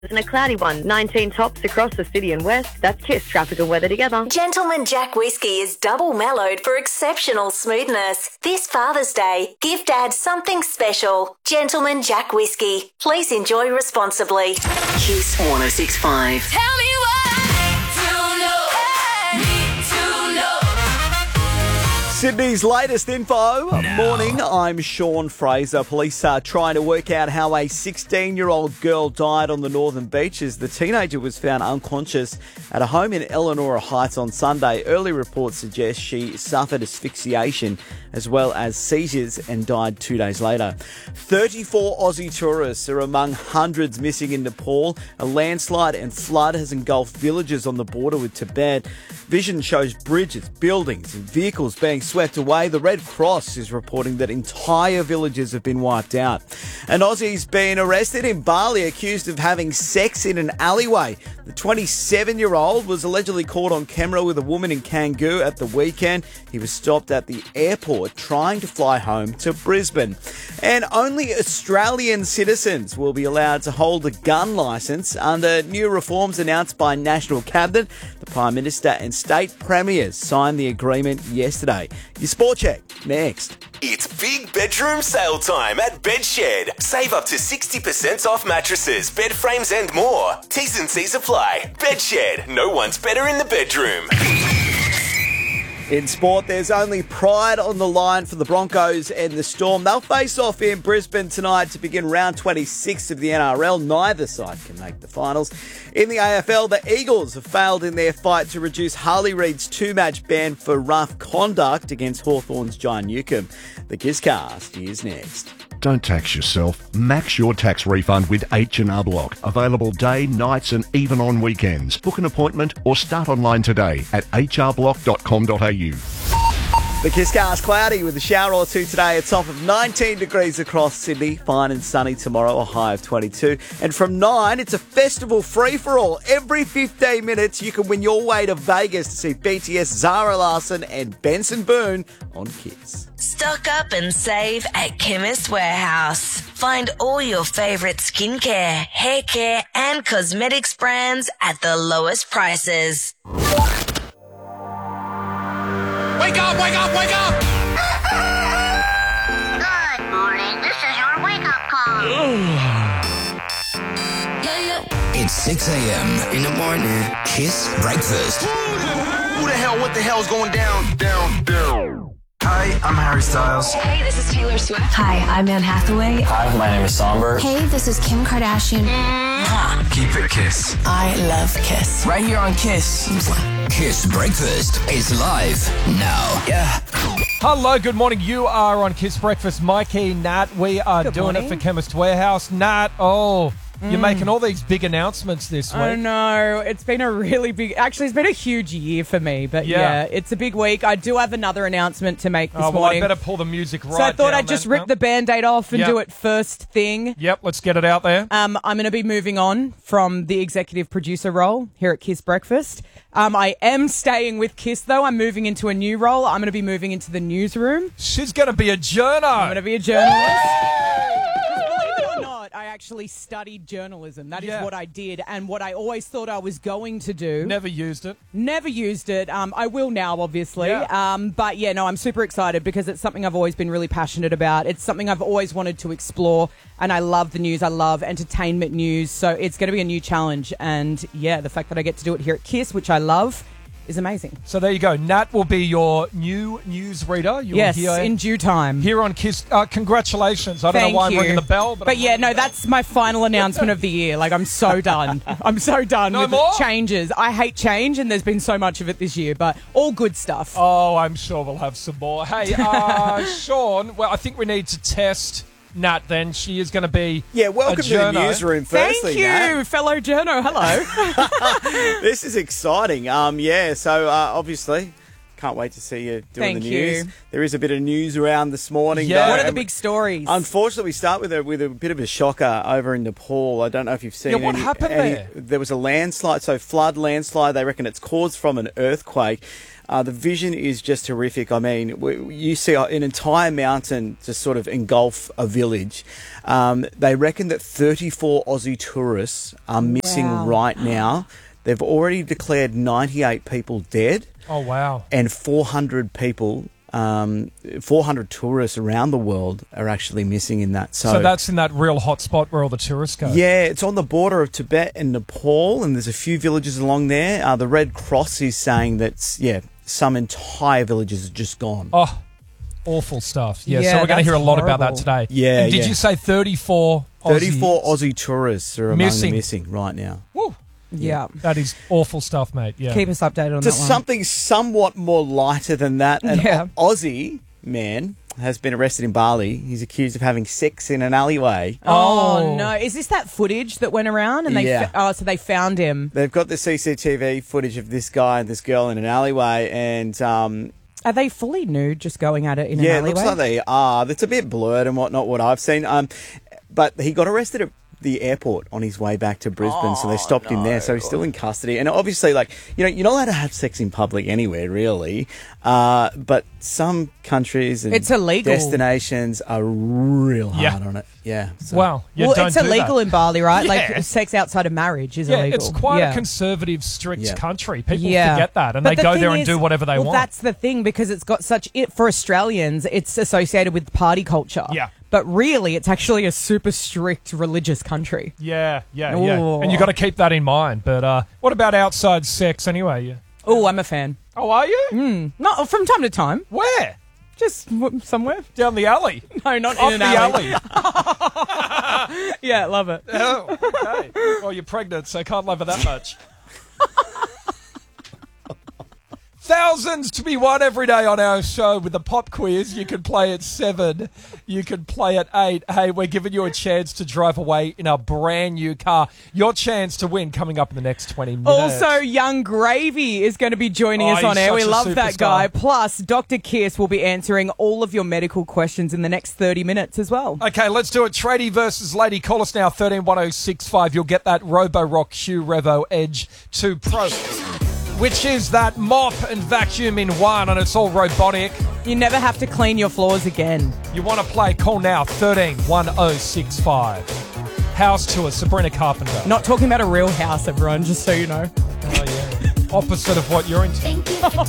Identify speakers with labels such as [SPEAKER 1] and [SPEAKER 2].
[SPEAKER 1] and a cloudy one. 19 tops across the city and west. That's Kiss traffic and weather together.
[SPEAKER 2] Gentleman Jack Whiskey is double mellowed for exceptional smoothness. This Father's Day, give Dad something special. Gentleman Jack Whiskey. Please enjoy responsibly. Kiss 106.5.
[SPEAKER 3] Tell me what I need to know.
[SPEAKER 4] Sydney's latest info. Morning, I'm Sean Fraser. Police are trying to work out how a 16-year-old girl died on the Northern Beach as the teenager was found unconscious at a home in Eleanor Heights on Sunday. Early reports suggest she suffered asphyxiation as well as seizures and died 2 days later. 34 Aussie tourists are among hundreds missing in Nepal. A landslide and flood has engulfed villages on the border with Tibet. Vision shows bridges, buildings and vehicles being swept away. The Red Cross is reporting that entire villages have been wiped out. An Aussie's been arrested in Bali accused of having sex in an alleyway. The 27-year-old was allegedly caught on camera with a woman in Canggu at the weekend. He was stopped at the airport trying to fly home to Brisbane. And only Australian citizens will be allowed to hold a gun licence under new reforms announced by National Cabinet. The Prime Minister and state premiers signed the agreement yesterday. Your Sport Check next.
[SPEAKER 5] It's big bedroom sale time at Bedshed. Save up to 60% off mattresses, bed frames and more. T's and C's apply. Bedshed. No one's better in the bedroom.
[SPEAKER 4] In sport, there's only pride on the line for the Broncos and the Storm. They'll face off in Brisbane tonight to begin round 26 of the NRL. Neither side can make the finals. In the AFL, the Eagles have failed in their fight to reduce Harley Reid's 2-match ban for rough conduct against Hawthorn's John Newcombe. The Kisscast is next.
[SPEAKER 6] Don't tax yourself. Max your tax refund with H&R Block. Available day, nights and even on weekends. Book an appointment or start online today at hrblock.com.au.
[SPEAKER 4] The Kisscast cloudy with a shower or two today. A top of 19 degrees across Sydney. Fine and sunny tomorrow, a high of 22. And from 9, it's a festival free-for-all. Every 15 minutes, you can win your way to Vegas to see BTS, Zara Larsson and Benson Boone on Kiss.
[SPEAKER 3] Stock up and save at Chemist Warehouse. Find all your favourite skincare, hair care and cosmetics brands at the lowest prices.
[SPEAKER 7] Wake up, wake up, wake up!
[SPEAKER 8] Good morning. This is your wake-up call.
[SPEAKER 7] It's 6 a.m. in the morning. Kiss Breakfast. Who the hell, what the hell's going down, down, down? Hi, I'm Harry Styles.
[SPEAKER 9] Hey, this is Taylor Swift.
[SPEAKER 10] Hi, I'm Anne Hathaway.
[SPEAKER 11] Hi, my name is Somber.
[SPEAKER 12] Hey, this is Kim Kardashian.
[SPEAKER 7] Keep it Kiss.
[SPEAKER 9] I love Kiss.
[SPEAKER 7] Right here on Kiss. Kiss Breakfast is live now. Yeah.
[SPEAKER 13] Hello, good morning. You are on Kiss Breakfast. Mikey, Nat, we are doing it for Chemist Warehouse. Nat, you're making all these big announcements this week.
[SPEAKER 14] I know. It's been a really big... Actually, it's been a huge year for me. But yeah, it's a big week. I do have another announcement to make this morning.
[SPEAKER 13] I better pull the music right
[SPEAKER 14] So I thought
[SPEAKER 13] down
[SPEAKER 14] I'd just rip the Band-Aid off and do it first thing.
[SPEAKER 13] Yep, let's get it out there.
[SPEAKER 14] I'm going to be moving on from the executive producer role here at Kiss Breakfast. I am staying with Kiss, though. I'm moving into a new role. I'm going to be moving into the newsroom.
[SPEAKER 13] She's going to be a journo.
[SPEAKER 14] I'm going to be a journalist. I actually studied journalism. That is what I did and what I always thought I was going to do.
[SPEAKER 13] Never used it.
[SPEAKER 14] Never used it. I will now, obviously.
[SPEAKER 13] Yeah.
[SPEAKER 14] But yeah, no, I'm super excited because it's something I've always been really passionate about. It's something I've always wanted to explore, and I love the news. I love entertainment news. So it's going to be a new challenge. And yeah, the fact that I get to do it here at Kiss, which I love, is amazing.
[SPEAKER 13] So there you go. Nat will be your new news reader.
[SPEAKER 14] Yes, in due time.
[SPEAKER 13] Here on Kiss. Congratulations. I don't know why I'm ringing the bell. But
[SPEAKER 14] yeah, no, that's my final announcement of the year. Like, I'm so done. I'm so done with
[SPEAKER 13] more?
[SPEAKER 14] Changes. I hate change, and there's been so much of it this year, but all good stuff.
[SPEAKER 13] Oh, I'm sure we'll have some more. Hey, Sean, well, I think we need to test Nat, then. She is going to be
[SPEAKER 4] welcome to the newsroom firstly,
[SPEAKER 14] Thank you,
[SPEAKER 4] Nat.
[SPEAKER 14] fellow journo. Hello.
[SPEAKER 4] This is exciting. So obviously, Can't wait to see you doing
[SPEAKER 14] Thank
[SPEAKER 4] the news.
[SPEAKER 14] you.
[SPEAKER 4] There is a bit of news around this morning.
[SPEAKER 13] Yeah.
[SPEAKER 4] though,
[SPEAKER 14] What are the
[SPEAKER 4] and
[SPEAKER 14] big stories?
[SPEAKER 4] Unfortunately, we start with a bit of a shocker over in Nepal. I don't know if you've seen.
[SPEAKER 13] Yeah, what happened there?
[SPEAKER 4] There was a landslide. So landslide. They reckon it's caused from an earthquake. The vision is just horrific. I mean, you see an entire mountain just sort of engulf a village. They reckon that 34 Aussie tourists are missing right now. They've already declared 98 people dead.
[SPEAKER 13] Oh, wow.
[SPEAKER 4] And 400 people, 400 tourists around the world are actually missing in that.
[SPEAKER 13] So that's in that real hot spot where all the tourists go?
[SPEAKER 4] Yeah, it's on the border of Tibet and Nepal, and there's a few villages along there. The Red Cross is saying that, some entire villages are just gone.
[SPEAKER 13] Oh, awful stuff. Yeah, so
[SPEAKER 14] Yeah,
[SPEAKER 13] we're going to
[SPEAKER 14] that's
[SPEAKER 13] hear a lot about that
[SPEAKER 14] horrible.
[SPEAKER 13] today.
[SPEAKER 4] Yeah,
[SPEAKER 13] And did you say 34
[SPEAKER 4] 34 Aussie tourists are among the missing right now.
[SPEAKER 13] Woo.
[SPEAKER 14] Yeah.
[SPEAKER 13] That is awful stuff, mate. Yeah.
[SPEAKER 14] Keep us updated on
[SPEAKER 4] To
[SPEAKER 14] that one.
[SPEAKER 4] something somewhat more lighter than that, an
[SPEAKER 14] Yeah.
[SPEAKER 4] Aussie man has been arrested in Bali. He's accused of having sex in an alleyway.
[SPEAKER 14] Oh, no. Is this that footage that went around? And
[SPEAKER 4] Yeah.
[SPEAKER 14] so they found him.
[SPEAKER 4] They've got the CCTV footage of this guy and this girl in an alleyway, and
[SPEAKER 14] Are they fully nude just going at it in an
[SPEAKER 4] yeah, it
[SPEAKER 14] alleyway?
[SPEAKER 4] looks like they are. It's a bit blurred and whatnot, what I've seen. But he got arrested at the airport on his way back to Brisbane, so they stopped him there. So he's still in custody. And obviously, you're not allowed to have sex in public anywhere, really. But some countries and
[SPEAKER 14] It's illegal.
[SPEAKER 4] destinations are real hard on it. Yeah. So.
[SPEAKER 13] Wow. Yeah,
[SPEAKER 14] well,
[SPEAKER 13] don't
[SPEAKER 14] it's
[SPEAKER 13] do
[SPEAKER 14] illegal
[SPEAKER 13] that.
[SPEAKER 14] in Bali, right?
[SPEAKER 13] Yeah.
[SPEAKER 14] Like sex outside of marriage is
[SPEAKER 13] Yeah,
[SPEAKER 14] illegal.
[SPEAKER 13] it's quite
[SPEAKER 14] Yeah.
[SPEAKER 13] a conservative, strict
[SPEAKER 4] Yeah.
[SPEAKER 13] country. People
[SPEAKER 14] Yeah.
[SPEAKER 13] forget that, and
[SPEAKER 14] But
[SPEAKER 13] they
[SPEAKER 14] the
[SPEAKER 13] go
[SPEAKER 14] thing
[SPEAKER 13] there and
[SPEAKER 14] is-
[SPEAKER 13] do whatever they
[SPEAKER 14] well,
[SPEAKER 13] want.
[SPEAKER 14] That's the thing, because it's got for Australians, it's associated with party culture.
[SPEAKER 13] Yeah.
[SPEAKER 14] But really, it's actually a super strict religious country.
[SPEAKER 13] Yeah.
[SPEAKER 14] Ooh.
[SPEAKER 13] And you got to keep that in mind. But what about outside sex anyway?
[SPEAKER 14] Oh, I'm a fan.
[SPEAKER 13] Oh, are you?
[SPEAKER 14] Not from time to time.
[SPEAKER 13] Where?
[SPEAKER 14] Just somewhere.
[SPEAKER 13] Down the alley?
[SPEAKER 14] No, not
[SPEAKER 13] Off
[SPEAKER 14] in
[SPEAKER 13] the
[SPEAKER 14] an
[SPEAKER 13] alley.
[SPEAKER 14] Yeah, love it.
[SPEAKER 13] Oh, okay. Well, you're pregnant, so can't love her that much. Thousands to be won every day on our show with the pop quiz. You can play at 7. You can play at 8. Hey, we're giving you a chance to drive away in a brand new car. Your chance to win coming up in the next 20 minutes.
[SPEAKER 14] Also, Young Gravy is going to be joining us
[SPEAKER 13] he's
[SPEAKER 14] on air. We
[SPEAKER 13] such a
[SPEAKER 14] love that
[SPEAKER 13] superstar.
[SPEAKER 14] guy. Plus, Dr. Kiss will be answering all of your medical questions in the next 30 minutes as well.
[SPEAKER 13] Okay, let's do it. Tradie versus Lady. Call us now, 131065. You'll get that Roborock Hue Revo Edge 2 Pro, which is that mop and vacuum in one, and it's all robotic.
[SPEAKER 14] You never have to clean your floors again.
[SPEAKER 13] You want to play? Call now, 131065. House tour, Sabrina Carpenter.
[SPEAKER 14] Not talking about a real house, everyone, just so you know.
[SPEAKER 13] Oh, yeah. Opposite of what you're into.
[SPEAKER 8] Thank you for